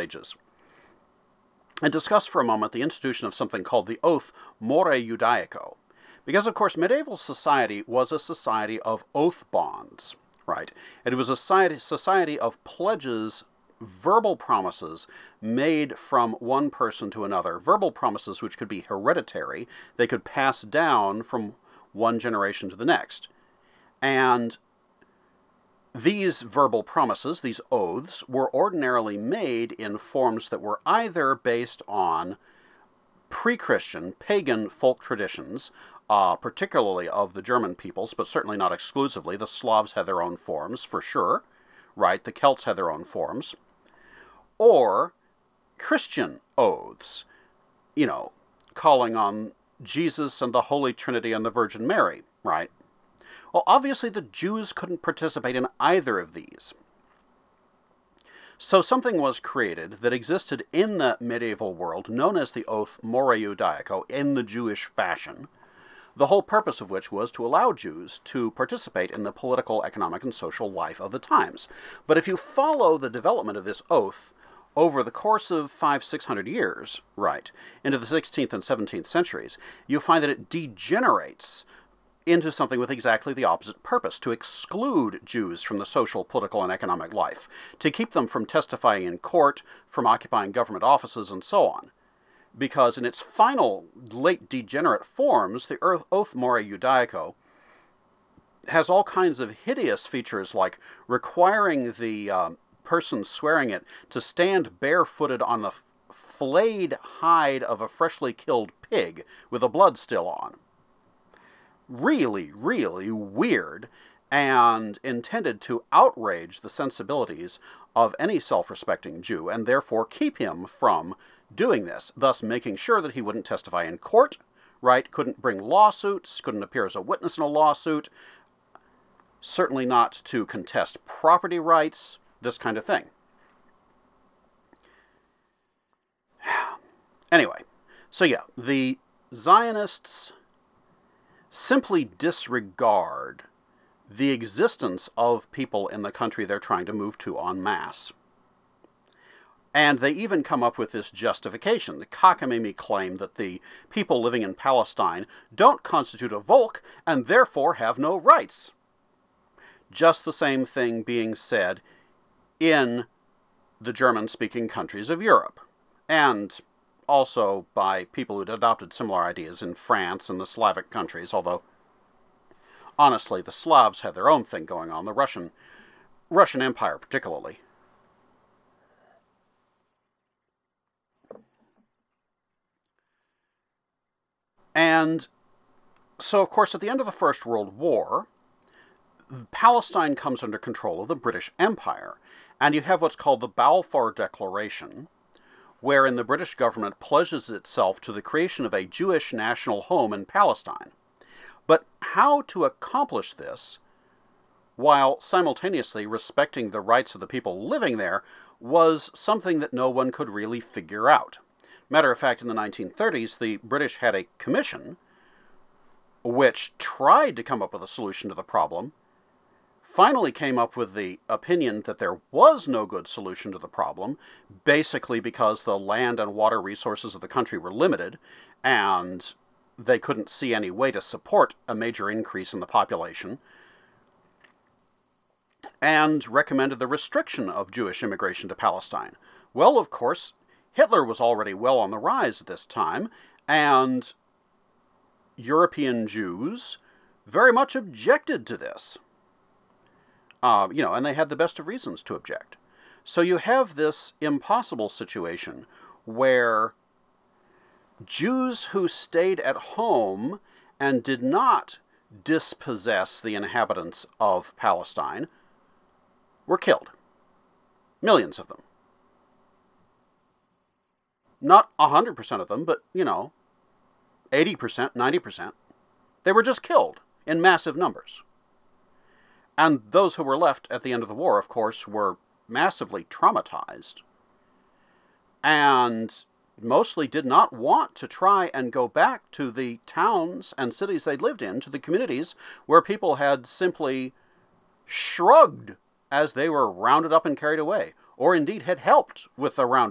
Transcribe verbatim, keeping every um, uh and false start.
Ages, and discuss for a moment the institution of something called the oath more Judaico. Because, of course, medieval society was a society of oath bonds, right? It was a society, society of pledges, verbal promises made from one person to another. Verbal promises which could be hereditary. They could pass down from one generation to the next. And these verbal promises, these oaths, were ordinarily made in forms that were either based on pre-Christian, pagan folk traditions, uh, particularly of the German peoples, but certainly not exclusively. The Slavs had their own forms, for sure, right? The Celts had their own forms. Or Christian oaths, you know, calling on Jesus and the Holy Trinity and the Virgin Mary, right? Well, obviously the Jews couldn't participate in either of these. So something was created that existed in the medieval world, known as the oath more Judaico, in the Jewish fashion, the whole purpose of which was to allow Jews to participate in the political, economic, and social life of the times. But if you follow the development of this oath over the course of five, six hundred years, right, into the sixteenth and seventeenth centuries, you find that it degenerates into something with exactly the opposite purpose: to exclude Jews from the social, political, and economic life, to keep them from testifying in court, from occupying government offices, and so on. Because in its final, late degenerate forms, the oath more Judaico has all kinds of hideous features, like requiring the uh, person swearing it to stand barefooted on the flayed hide of a freshly killed pig with the blood still on. Really, really weird, and intended to outrage the sensibilities of any self-respecting Jew, and therefore keep him from doing this, thus making sure that he wouldn't testify in court, right? Couldn't bring lawsuits, couldn't appear as a witness in a lawsuit, certainly not to contest property rights, this kind of thing. Anyway, so yeah, the Zionists simply disregard the existence of people in the country they're trying to move to en masse. And they even come up with this justification, the cockamamie claim that the people living in Palestine don't constitute a Volk and therefore have no rights. Just the same thing being said in the German-speaking countries of Europe, and also by people who'd adopted similar ideas in France and the Slavic countries, although, honestly, the Slavs had their own thing going on, the Russian, Russian Empire particularly. And so, of course, at the end of the First World War, Palestine comes under control of the British Empire, and you have what's called the Balfour Declaration, wherein the British government pledges itself to the creation of a Jewish national home in Palestine. But how to accomplish this, while simultaneously respecting the rights of the people living there, was something that no one could really figure out. Matter of fact, in the nineteen thirties, the British had a commission which tried to come up with a solution to the problem, finally came up with the opinion that there was no good solution to the problem, basically because the land and water resources of the country were limited, and they couldn't see any way to support a major increase in the population, and recommended the restriction of Jewish immigration to Palestine. Well, of course, Hitler was already well on the rise at this time, and European Jews very much objected to this. Uh, you know, and they had the best of reasons to object. So you have this impossible situation where Jews who stayed at home and did not dispossess the inhabitants of Palestine were killed. Millions of them. Not one hundred percent of them, but, you know, eighty percent, ninety percent. They were just killed in massive numbers. And those who were left at the end of the war, of course, were massively traumatized and mostly did not want to try and go back to the towns and cities they'd lived in, to the communities where people had simply shrugged as they were rounded up and carried away, or indeed had helped with the round